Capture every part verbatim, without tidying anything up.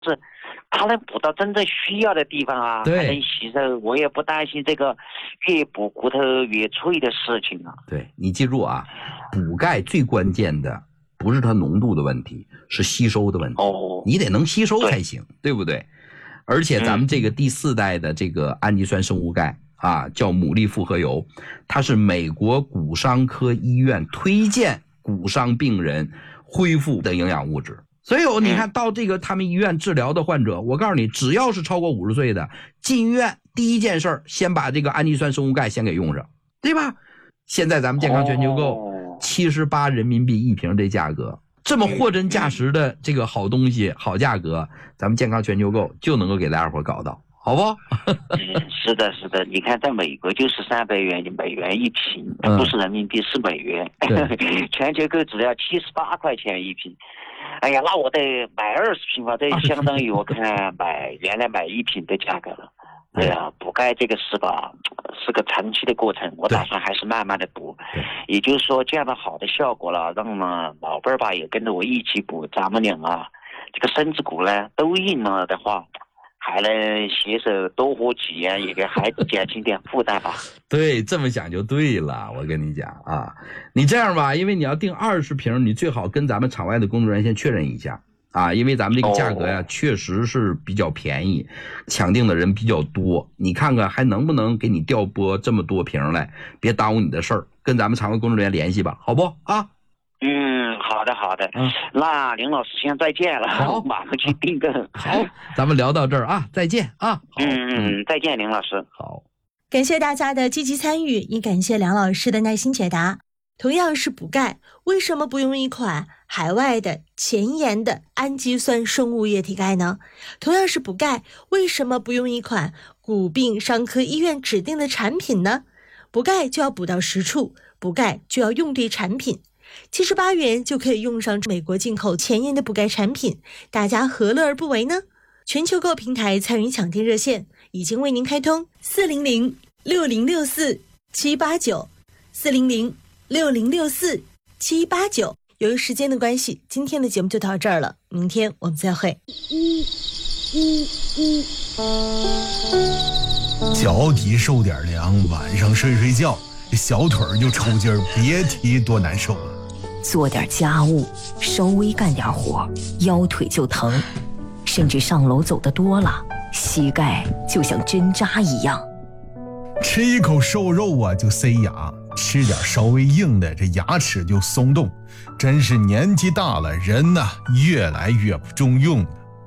是它能补到真正需要的地方啊，还能吸收，我也不担心这个越补骨头越脆的事情啊。 对，你记住啊，补钙最关键的不是它浓度的问题，是吸收的问题。哦，你得能吸收才行， 对, 对不对？而且咱们这个第四代的这个氨基酸生物钙啊，叫牡蛎复合油，它是美国骨伤科医院推荐骨伤病人恢复的营养物质。所以你看到这个他们医院治疗的患者，我告诉你，只要是超过五十岁的，进医院第一件事先把这个氨基酸生物钙先给用上，对吧？现在咱们健康全球购七十八人民币一瓶这价格，这么货真价实的这个好东西，好价格，咱们健康全球购就能够给大家伙搞到，好不？ 嗯，是的，是的。你看，在美国就是三百元美元一瓶， 嗯、 不是人民币，是美元。全球购只要七十八块钱一瓶。哎呀，那我得买二十瓶吧，这相当于我看买原来买一瓶的价格了。哎呀，补钙这个是吧，是个长期的过程，我打算还是慢慢的补。也就是说，这样的好的效果了，让嘛老辈儿吧也跟着我一起补，咱们俩啊，这个身子骨呢都硬了的话，还能携手多活几年，也给孩子减轻点负担吧。 对，这么想就对了。我跟你讲啊，你这样吧，因为你要订二十瓶，你最好跟咱们场外的工作人员先确认一下。啊，因为咱们这个价格呀、啊，确实是比较便宜，抢订的人比较多。你看看还能不能给你调拨这么多瓶来，别耽误你的事儿。跟咱们场外工作人员联系吧，好不啊？ 嗯，好的好的。嗯，那林老师先再见了，好，马上去订个。 好，咱们聊到这儿啊，再见啊。 嗯嗯，再见，林老师。 好， 感谢大家的积极参与，也感谢梁老师的耐心解答。同样是补钙，为什么不用一款海外的前沿的氨基酸生物液体钙呢？同样是补钙，为什么不用一款骨病伤科医院指定的产品呢？补钙就要补到实处，补钙就要用对产品。七十八元就可以用上美国进口前沿的补钙产品，大家何乐而不为呢？全球购平台参与抢订热线已经为您开通，四零零六零六四七八九，四零零六零六四七八九。由于时间的关系，今天的节目就到这儿了，明天我们再会。 脚底受点凉，晚上睡睡觉，小腿就抽筋儿，别提多难受了。 做点家务，稍微干点活，腰腿就疼，甚至上楼走得多了，膝盖就像针扎一样。 吃一口瘦肉啊就塞牙，吃点稍微硬的，这牙齿就松动，真是年纪大了，人呐、啊、越来越不中用了。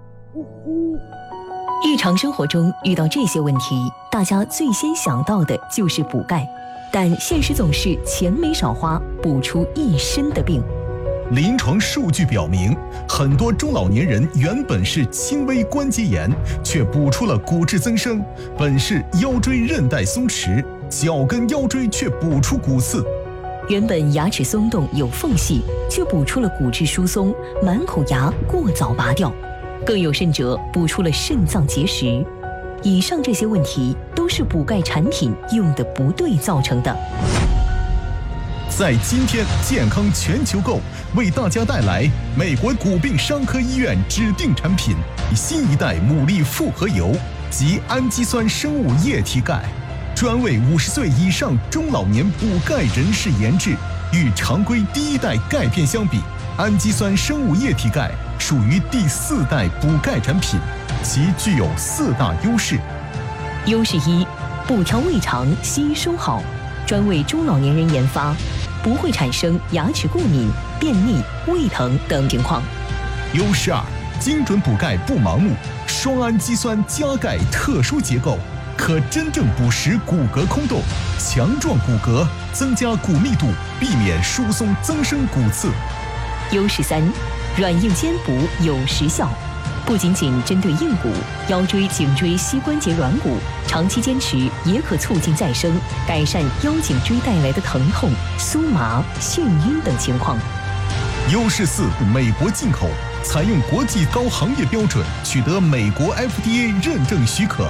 日常生活中遇到这些问题，大家最先想到的就是补钙，但现实总是钱没少花，补出一身的病。 临床数据表明，很多中老年人原本是轻微关节炎，却补出了骨质增生；本是腰椎韧带松弛，脚跟腰椎却补出骨刺。 原本牙齿松动有缝隙，却补出了骨质疏松，满口牙过早拔掉。更有甚者，补出了肾脏结石。以上这些问题都是补钙产品用的不对造成的。 在今天健康全球购为大家带来美国骨病伤科医院指定产品新一代牡蛎复合油及氨基酸生物液体钙，专为五十岁以上中老年补钙人士研制。与常规第一代钙片相比，氨基酸生物液体钙属于第四代补钙产品，其具有四大优势。 优势一，补调胃肠，吸收好，专为中老年人研发，不会产生牙齿过敏、便秘、胃疼等情况。 优势二，精准补钙不盲目，双氨基酸加钙特殊结构，可真正补实骨骼空洞，强壮骨骼，增加骨密度，避免疏松增生骨刺。 优势三，软硬兼补有实效，不仅仅针对硬骨、腰椎、颈椎、膝关节软骨，长期坚持也可促进再生，改善腰颈椎带来的疼痛、酥麻、眩晕等情况。 优势四，美国进口，采用国际高行业标准，取得美国 F D A 认证许可。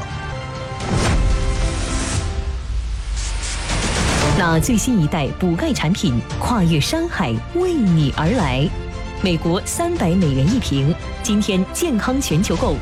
那最新一代补钙产品跨越山海为你而来， 美国三百美元一瓶。今天健康全球购